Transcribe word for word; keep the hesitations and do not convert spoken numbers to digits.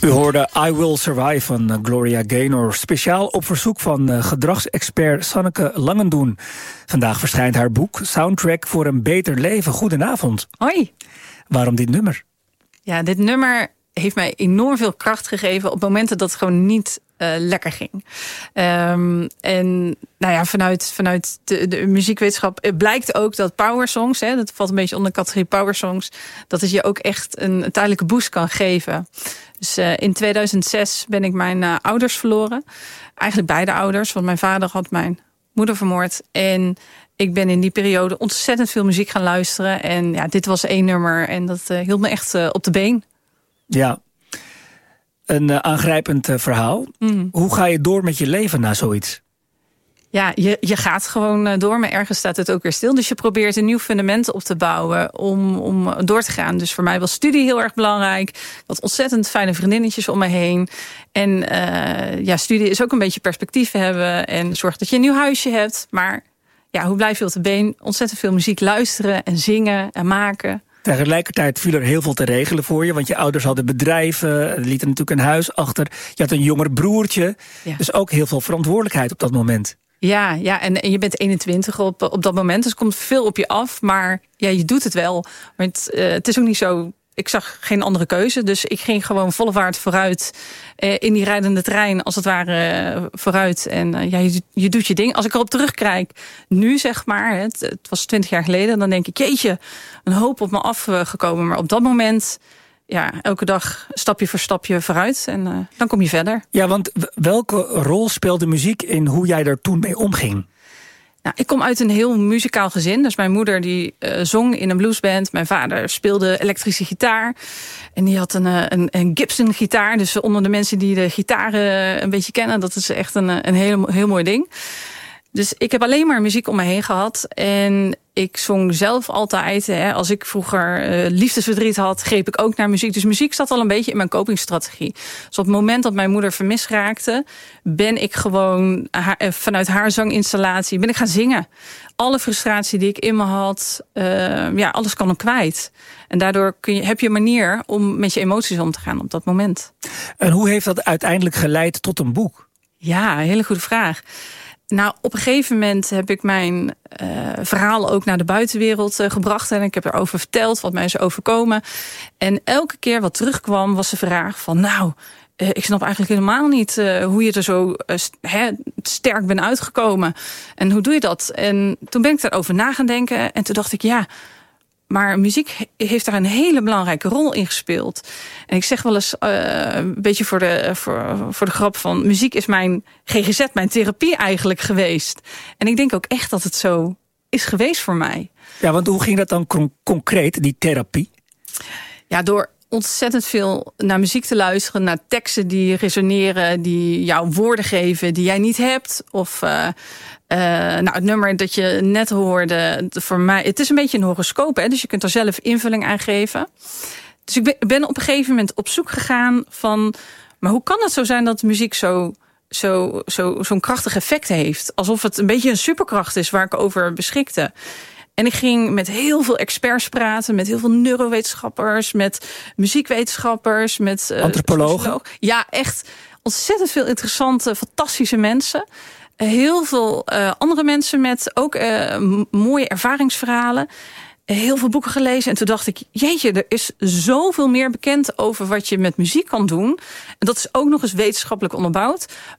U hoorde I Will Survive van uh, Gloria Gaynor. Speciaal op verzoek van uh, gedragsexpert Sanneke Langendoen. Vandaag verschijnt haar boek Soundtrack voor een beter leven. Goedenavond. Hoi. Waarom dit nummer? Ja, dit nummer heeft mij enorm veel kracht gegeven op momenten dat het gewoon niet uh, lekker ging. Um, en nou ja, vanuit, vanuit de, de muziekwetenschap blijkt ook dat powersongs, hè, dat valt een beetje onder de categorie powersongs, dat het je ook echt een, een tijdelijke boost kan geven. Dus uh, in tweeduizend zes ben ik mijn uh, ouders verloren. Eigenlijk beide ouders, want mijn vader had mijn moeder vermoord. En ik ben in die periode ontzettend veel muziek gaan luisteren. En ja, dit was één nummer en dat uh, hield me echt uh, op de been. Ja, een uh, aangrijpend uh, verhaal. Mm. Hoe ga je door met je leven na zoiets? Ja, je, je gaat gewoon door, maar ergens staat het ook weer stil. Dus je probeert een nieuw fundament op te bouwen om, om door te gaan. Dus voor mij was studie heel erg belangrijk. Ik had ontzettend fijne vriendinnetjes om me heen. En uh, ja, studie is ook een beetje perspectief hebben. En zorg dat je een nieuw huisje hebt. Maar ja, hoe blijf je op de been? Ontzettend veel muziek luisteren en zingen en maken. Tegelijkertijd viel er heel veel te regelen voor je. Want je ouders hadden bedrijven, lieten natuurlijk een huis achter. Je had een jonger broertje. Ja. Dus ook heel veel verantwoordelijkheid op dat moment. Ja, ja en, en je bent eenentwintig op, op dat moment. Dus er komt veel op je af. Maar ja, je doet het wel. Maar het, uh, het is ook niet zo. Ik zag geen andere keuze. Dus ik ging gewoon volle vaart vooruit. Uh, in die rijdende trein, als het ware, uh, vooruit. En uh, ja, je, je doet je ding. Als ik erop terugkijk, nu zeg maar. Het, het was twintig jaar geleden. Dan denk ik, jeetje, een hoop op me afgekomen. Maar op dat moment, ja, elke dag stapje voor stapje vooruit. En uh, dan kom je verder. Ja, want welke rol speelde muziek in hoe jij daar toen mee omging? Nou, ik kom uit een heel muzikaal gezin. Dus mijn moeder die uh, zong in een bluesband. Mijn vader speelde elektrische gitaar. En die had een, een, een Gibson gitaar. Dus onder de mensen die de gitaren een beetje kennen, dat is echt een, een heel, heel mooi ding. Dus ik heb alleen maar muziek om me heen gehad. En ik zong zelf altijd. Hè, als ik vroeger uh, liefdesverdriet had, greep ik ook naar muziek. Dus muziek zat al een beetje in mijn copingstrategie. Dus op het moment dat mijn moeder vermist raakte, ben ik gewoon haar, vanuit haar zanginstallatie ben ik gaan zingen. Alle frustratie die ik in me had, uh, ja, alles kan er kwijt. En daardoor kun je, heb je een manier om met je emoties om te gaan op dat moment. En hoe heeft dat uiteindelijk geleid tot een boek? Ja, een hele goede vraag. Nou, op een gegeven moment heb ik mijn uh, verhaal ook naar de buitenwereld uh, gebracht. En ik heb erover verteld wat mij is overkomen. En elke keer wat terugkwam was de vraag van, nou, uh, ik snap eigenlijk helemaal niet uh, hoe je er zo uh, st- hè, sterk bent uitgekomen. En hoe doe je dat? En toen ben ik daarover na gaan denken. En toen dacht ik, ja, maar muziek heeft daar een hele belangrijke rol in gespeeld. En ik zeg wel eens uh, een beetje voor de, voor, voor de grap van, muziek is mijn G G Z, mijn therapie eigenlijk geweest. En ik denk ook echt dat het zo is geweest voor mij. Ja, want hoe ging dat dan con- concreet, die therapie? Ja, door ontzettend veel naar muziek te luisteren, naar teksten die resoneren, die jou woorden geven die jij niet hebt. Of uh, uh, nou, het nummer dat je net hoorde, voor mij, het is een beetje een horoscoop, hè, dus je kunt er zelf invulling aan geven. Dus ik ben, ben op een gegeven moment op zoek gegaan van, maar hoe kan het zo zijn dat muziek zo, zo, zo, zo'n krachtig effect heeft? Alsof het een beetje een superkracht is waar ik over beschikte. En ik ging met heel veel experts praten, met heel veel neurowetenschappers, met muziekwetenschappers, met uh, antropologen. Ja, echt ontzettend veel interessante, fantastische mensen. Uh, heel veel uh, andere mensen met ook uh, m- mooie ervaringsverhalen. Uh, heel veel boeken gelezen. En toen dacht ik, jeetje, er is zoveel meer bekend over wat je met muziek kan doen. En dat is ook nog eens wetenschappelijk onderbouwd.